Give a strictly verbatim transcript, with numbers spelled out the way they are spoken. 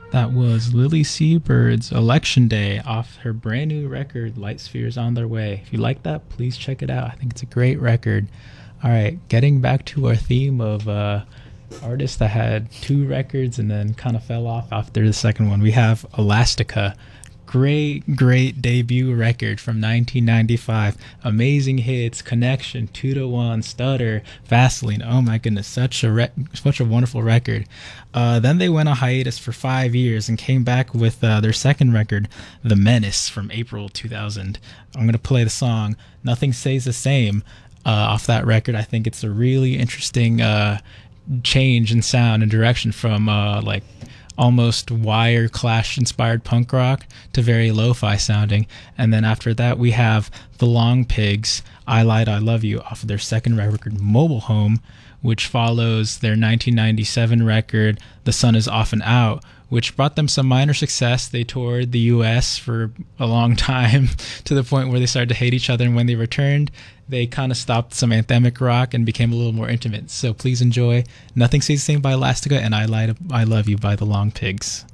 That was Lily Seabird's Election Day off her brand new record, Light Spheres on Their Way. If you like that, please check it out. I think it's a great record. All right, getting back to our theme of uh, artists that had two records and then kind of fell off after the second one, we have Elastica. Great, great debut record from nineteen ninety-five. Amazing hits, Connection, Two to One, Stutter, Vaseline. Oh my goodness, such a re- such a wonderful record. Uh, then they went on hiatus for five years and came back with uh, their second record, The Menace, from April two thousand. I'm gonna play the song Nothing Stays the Same uh, off that record. I think it's a really interesting uh, change in sound and direction from uh, like almost Wire Clash inspired punk rock to very lo-fi sounding. And then after that we have the Long Pigs, I Lied I Love You, off of their second record, Mobile Home, which follows their nineteen ninety-seven record, The Sun Is Off and Out, which brought them some minor success. They toured the U S for a long time to the point where they started to hate each other, and when they returned, they kind of stopped some anthemic rock and became a little more intimate. So please enjoy Nothing Stays the Same by Elastica and I Lied I Love You by the Long Pigs.